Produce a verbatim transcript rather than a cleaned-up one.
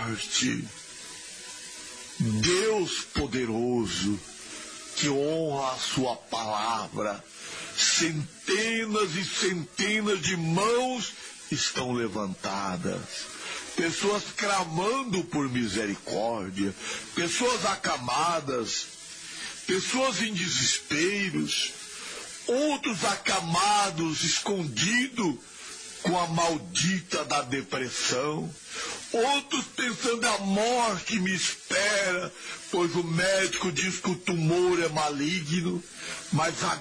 morte. Deus poderoso, que honra a sua palavra, centenas e centenas de mãos estão levantadas, pessoas clamando por misericórdia, pessoas acamadas, pessoas em desesperos, outros acamados, escondidos com a maldita da depressão, outros pensando a morte me espera, pois o médico diz que o tumor é maligno, mas a